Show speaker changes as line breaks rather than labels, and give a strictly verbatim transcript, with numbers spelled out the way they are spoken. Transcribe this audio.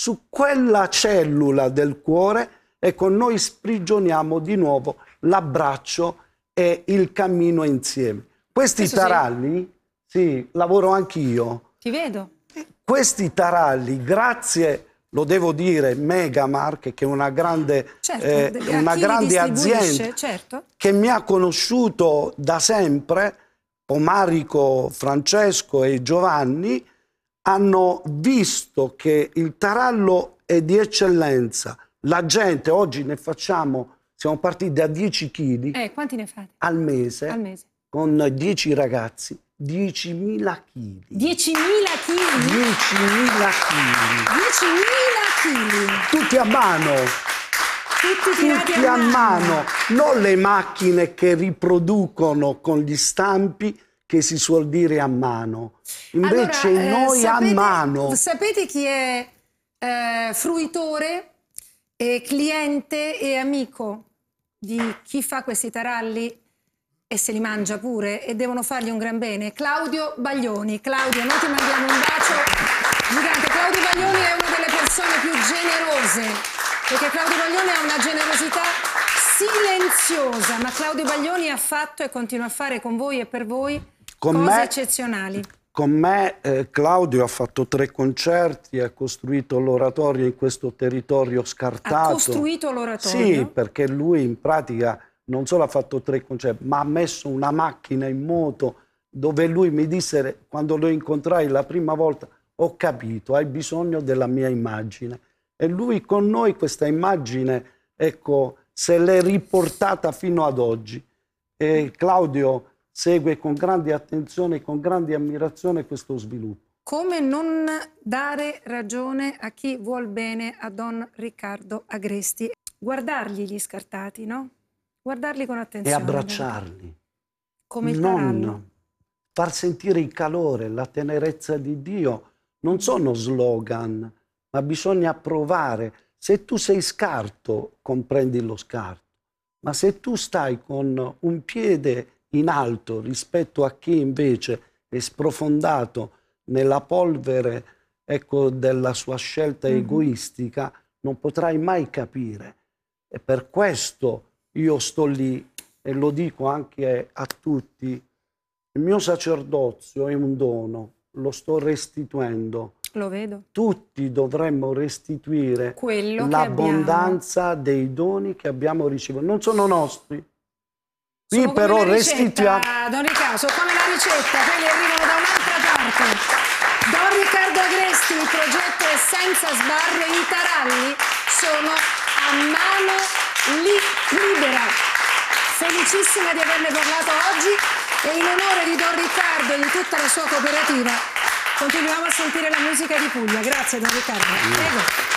su quella cellula del cuore, e con noi sprigioniamo di nuovo l'abbraccio e il cammino insieme. Questi
Questo
taralli, sì. sì, lavoro anch'io.
Ti vedo.
Questi taralli, grazie, lo devo dire, Megamark, che è una grande,
certo,
eh, una grande azienda,
certo.
che mi ha conosciuto da sempre, Omarico, Francesco e Giovanni, hanno visto che il tarallo è di eccellenza. La gente, oggi ne facciamo, siamo partiti da dieci chili
eh, quanti ne fate?
Al mese,
al mese,
con dieci ragazzi, diecimila chili.
diecimila chili?
diecimila chili.
diecimila chili.
Tutti a mano.
Tutti tirati
Tutti
a
a
mano.
mano. Non le macchine che riproducono con gli stampi, che si suol dire a mano. Invece
allora, eh,
noi
sapete,
a mano.
Sapete chi è eh, fruitore, e cliente e amico di chi fa questi taralli e se li mangia pure, e devono fargli un gran bene? Claudio Baglioni. Claudio, noi ti mandiamo un bacio gigante. Claudio Baglioni è una delle persone più generose, perché Claudio Baglioni ha una generosità silenziosa, ma Claudio Baglioni ha fatto e continua a fare con voi e per voi
con
cose
me,
eccezionali.
Con me eh, Claudio ha fatto tre concerti, ha costruito l'oratorio in questo territorio scartato.
Ha costruito l'oratorio?
Sì, perché lui in pratica non solo ha fatto tre concerti, ma ha messo una macchina in moto, dove lui mi disse, quando lo incontrai la prima volta, ho capito, hai bisogno della mia immagine. E lui con noi questa immagine, ecco, se l'è riportata fino ad oggi. E Claudio segue con grande attenzione e con grande ammirazione questo sviluppo.
Come non dare ragione a chi vuol bene a Don Riccardo Agresti? Guardargli gli scartati, no? Guardarli con attenzione.
E abbracciarli.
Come il
non
tarallo.
Far sentire il calore, la tenerezza di Dio. Non sono slogan, ma bisogna provare. Se tu sei scarto, comprendi lo scarto. Ma se tu stai con un piede in alto rispetto a chi invece è sprofondato nella polvere, ecco, della sua scelta mm-hmm. egoistica, non potrai mai capire. E per questo io sto lì e lo dico anche a tutti, il mio sacerdozio è un dono, lo sto restituendo.
Lo vedo.
Tutti dovremmo restituire l'abbondanza dei doni che abbiamo ricevuto. Non sono nostri. Qui
sono
però restituiamo.
Don Riccardo, sono come la ricetta, quelli arrivano da un'altra parte. Don Riccardo Agresti, il progetto è senza sbarre, i taralli sono a mano li libera. Felicissima di averne parlato oggi e in onore di Don Riccardo e di tutta la sua cooperativa continuiamo a sentire la musica di Puglia. Grazie Don Riccardo. Prego.